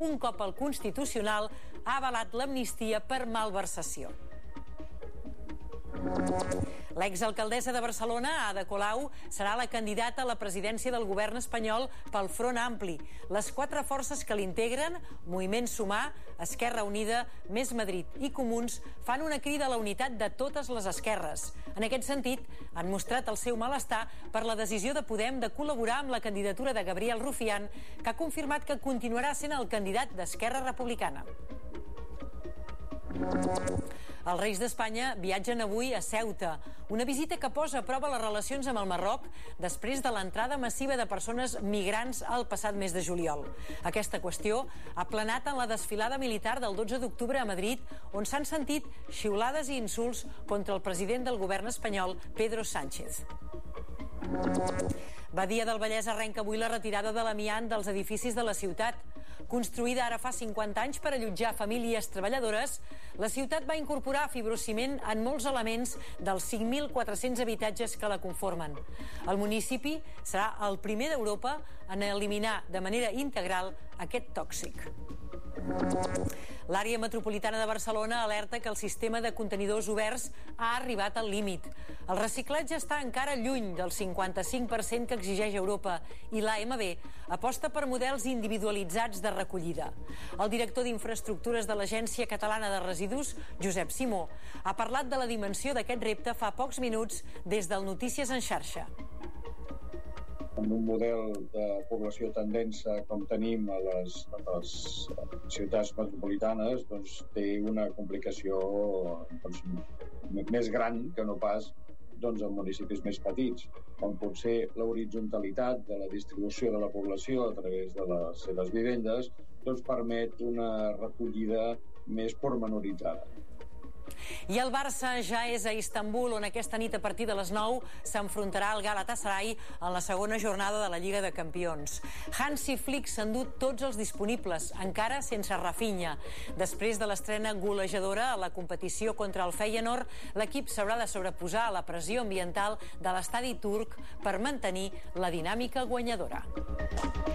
un cop el Constitucional ha avalat l'amnistia per malversació. L'exalcaldessa de Barcelona, Ada Colau, serà la candidata a la presidència del govern espanyol pel Front Ampli. Les quatre forces que l'integren, Moviment Sumar, Esquerra Unida, Més Madrid i Comuns, fan una crida a la unitat de totes les esquerres. En aquest sentit, han mostrat el seu malestar per la decisió de Podem de col·laborar amb la candidatura de Gabriel Rufián, que ha confirmat que continuarà sent el candidat d'Esquerra Republicana. Els reis d'Espanya viatgen avui a Ceuta, una visita que posa a prova les relacions amb el Marroc després de l'entrada massiva de persones migrants el passat mes de juliol. Aquesta qüestió ha planat en la desfilada militar del 12 d'octubre a Madrid, on s'han sentit xiulades i insults contra el president del govern espanyol, Pedro Sánchez. Badia del Vallès arrenca avui la retirada de l'amiant dels edificis de la ciutat. Construïda ara fa 50 anys per allotjar famílies treballadores, la ciutat va incorporar fibrociment en molts elements dels 5.400 habitatges que la conformen. El municipi serà el primer d'Europa en eliminar de manera integral aquest tòxic. L'àrea metropolitana de Barcelona alerta que el sistema de contenidors oberts ha arribat al límit. El reciclatge està encara lluny del 55% que exigeix Europa i l'AMB aposta per models individualitzats de recollida. El director d'Infraestructures de l'Agència Catalana de Residus, Josep Simó, ha parlat de la dimensió d'aquest repte fa pocs minuts des del Notícies en xarxa. Amb un model de població tan densa com tenim a les ciutats metropolitanes, té una complicació més gran que no pas en municipis més petits, on potser l'horitzontalitat de la distribució de la població a través de les seves vivendes permet una recollida més pormenoritzada. I el Barça ja és a Istanbul, on aquesta nit a partir de les 9 s'enfrontarà al Galatasaray en la segona jornada de la Lliga de Campions. Hansi Flick s'ha endut tots els disponibles, encara sense Rafinha. Després de l'estrena golejadora a la competició contra el Feyenoord, l'equip s'haurà de sobreposar a la pressió ambiental de l'estadi turc per mantenir la dinàmica guanyadora.